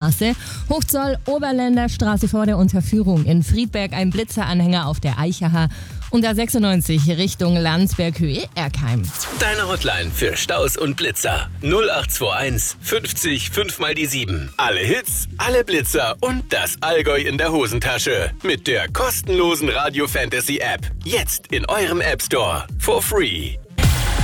Straße. Hochzoll, Oberländer Straße vor der Unterführung. In Friedberg ein Blitzeranhänger auf der Eichacher. Und A96 Richtung Landsberg-Höhe Erkheim. Deine Hotline für Staus und Blitzer. 0821 50 5 mal die 7. Alle Hits, alle Blitzer und das Allgäu in der Hosentasche. Mit der kostenlosen Radio Fantasy App. Jetzt in eurem App Store. For free.